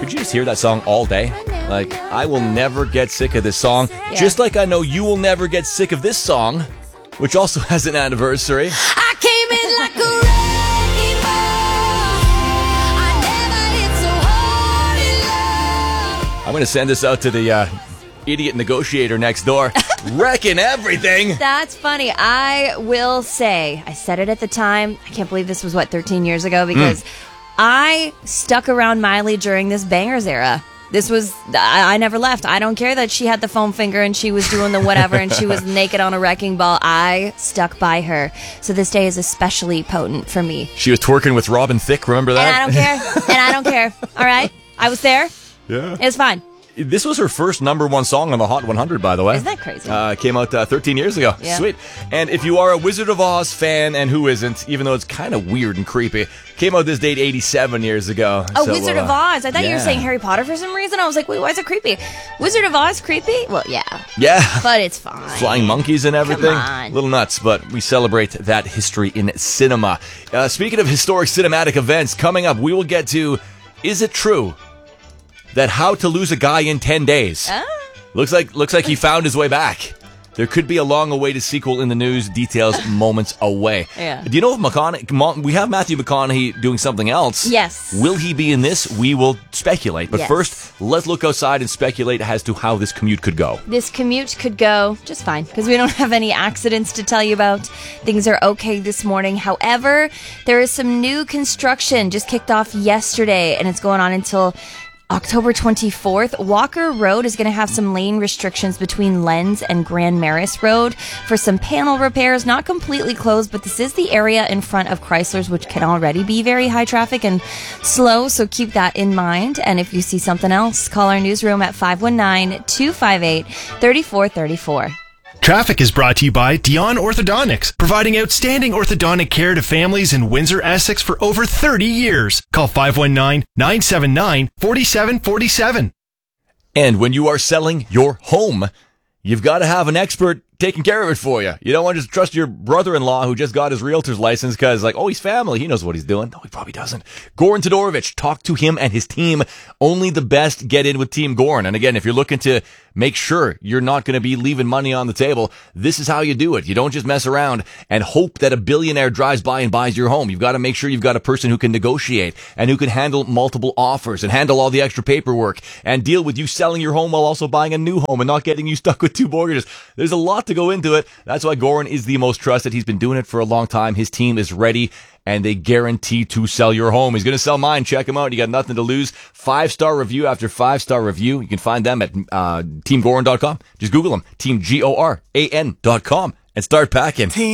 Could you just hear that song all day? Like, I will never get sick of this song. Yeah. Just like I know you will never get sick of this song, which also has an anniversary. I came in like a wrecking ball. I never hit so hard in love. I'm going to send this out to the idiot negotiator next door. Wrecking everything. That's funny. I will say, I said it at the time. I can't believe this was, 13 years ago? Because I stuck around Miley during this Bangers era. This was, I never left. I don't care that she had the foam finger and she was doing the whatever and she was naked on a wrecking ball. I stuck by her. So this day is especially potent for me. She was twerking with Robin Thicke, remember that? And I don't care. And I don't care. All right? I was there. Yeah. It's fine. This was her first number one song on the Hot 100, by the way. Isn't that crazy? Came out 13 years ago. Yeah. Sweet. And if you are a Wizard of Oz fan, and who isn't, even though it's kind of weird and creepy, came out this date 87 years ago. Oh, so, Wizard of Oz. I thought you were yeah. saying Harry Potter for some reason. I was like, wait, why is it creepy? Wizard of Oz creepy? Well, yeah. Yeah. But it's fine. Flying monkeys and everything. Come on. Little nuts, but we celebrate that history in cinema. Speaking of historic cinematic events, coming up, we will get to, is it true that How to Lose a Guy in 10 Days? Looks like he found his way back. There could be a long-awaited sequel in the news. Details moments away. Yeah. Do you know if we have Matthew McConaughey doing something else? Yes. Will he be in this? We will speculate. But Yes. first, let's look outside and speculate as to how this commute could go. This commute could go just fine because we don't have any accidents to tell you about. Things are okay this morning. However, there is some new construction just kicked off yesterday and it's going on until October 24th. Walker Road is going to have some lane restrictions between Lens and Grand Maris Road for some panel repairs. Not completely closed, but this is the area in front of Chrysler's, which can already be very high traffic and slow, so keep that in mind. And if you see something else, call our newsroom at 519-258-3434. Traffic is brought to you by Dion Orthodontics, providing outstanding orthodontic care to families in Windsor, Essex for over 30 years. Call 519-979-4747. And when you are selling your home, you've got to have an expert taking care of it for you. You don't want to just trust your brother-in-law who just got his realtor's license because, he's family. He knows what he's doing. No, he probably doesn't. Goran Todorovic, talk to him and his team. Only the best get in with Team Goran. And again, if you're looking to make sure you're not going to be leaving money on the table, this is how you do it. You don't just mess around and hope that a billionaire drives by and buys your home. You've got to make sure you've got a person who can negotiate and who can handle multiple offers and handle all the extra paperwork and deal with you selling your home while also buying a new home and not getting you stuck with two mortgages. There's a lot to go into it. That's why Goran is the most trusted. He's been doing it for a long time. His team is ready and they guarantee to sell your home. He's going to sell mine. Check him out. You got nothing to lose. 5-star review after 5-star review. You can find them at teamgoran.com. Just Google them. Team Goran.com and start packing.